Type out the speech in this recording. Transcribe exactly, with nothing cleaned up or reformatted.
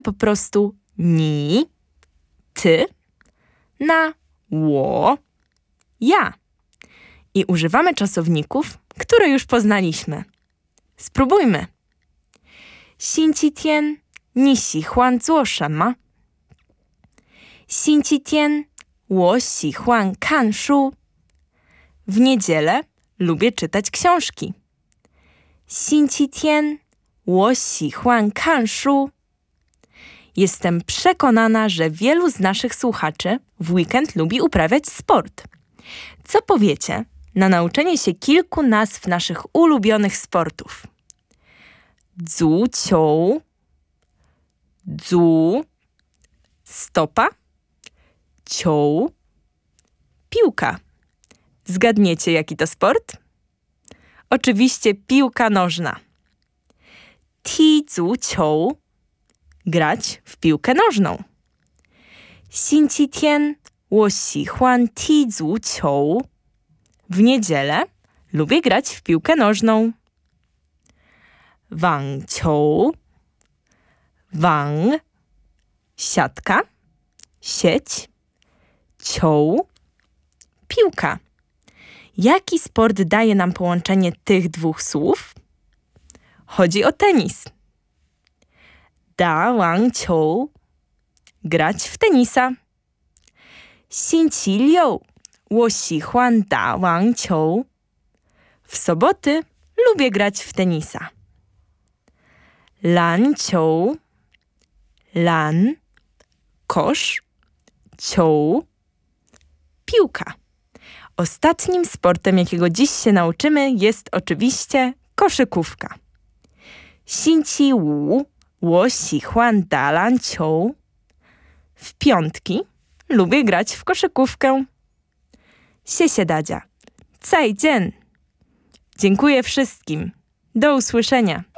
po prostu ni, ty, na wo, ja. I używamy czasowników, które już poznaliśmy. Spróbujmy. 星期天你喜欢做什么？星期天我喜欢看书。W niedzielę lubię czytać książki. 星期天我喜欢看书。Jestem przekonana, że wielu z naszych słuchaczy w weekend lubi uprawiać sport. Co powiecie na nauczenie się kilku nazw naszych ulubionych sportów? 足球, 足, stopa, 球, piłka. Zgadniecie, jaki to sport? Oczywiście piłka nożna. 踢足球, grać w piłkę nożną. 星期天我喜欢踢足球. W niedzielę lubię grać w piłkę nożną. 网球, 网, siatka, sieć, 球, piłka. Jaki sport daje nam połączenie tych dwóch słów? Chodzi o tenis. 打网球, grać w tenisa. 星期六我喜欢打网球. W soboty lubię grać w tenisa. 篮球, 篮, kosz, 球, piłka. Ostatnim sportem, jakiego dziś się nauczymy, jest oczywiście koszykówka. 星期五我喜欢打篮球. W piątki lubię grać w koszykówkę. 谢谢大家. 再见. Dziękuję wszystkim. Do usłyszenia.